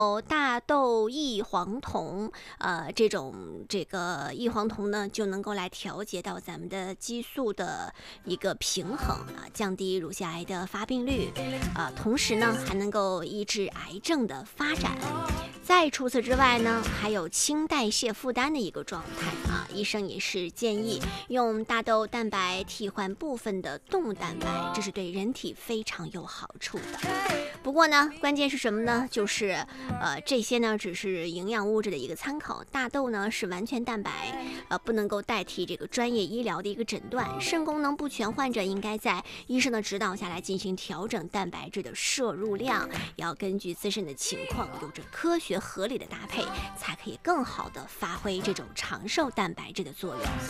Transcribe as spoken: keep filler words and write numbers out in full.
有大豆异黄酮，呃，这种这个异黄酮呢，就能够来调节到咱们的激素的一个平衡啊，降低乳腺癌的发病率，啊，同时呢还能够抑制癌症的发展。再除此之外呢，还有轻代谢负担的一个状态啊，医生也是建议用大豆蛋白替换部分的动物蛋白，这是对人体非常有好处的。不过呢，关键是什么呢？就是呃，这些呢只是营养物质的一个参考，大豆呢是完全蛋白，呃，不能够代替这个专业医疗的一个诊断。肾功能不全患者应该在医生的指导下来进行调整蛋白质的摄入量，也要根据自身的情况，有着科学合理的搭配，才可以更好的发挥这种长寿蛋白质的作用。